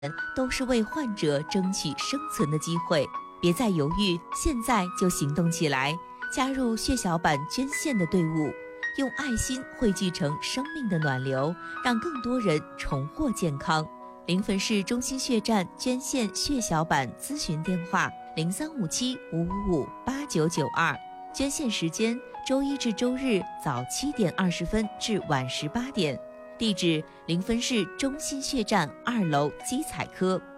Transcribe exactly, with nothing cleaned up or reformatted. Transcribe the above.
都是为患者争取生存的机会。别再犹豫，现在就行动起来，加入血小板捐献的队伍，用爱心汇聚成生命的暖流，让更多人重获健康。临汾市中心血站捐献血小板咨询电话：零三五七五五五八九九二，捐献时间周一至周日早七点二十分至晚十八点，地址：临汾市中心血站二楼基彩科。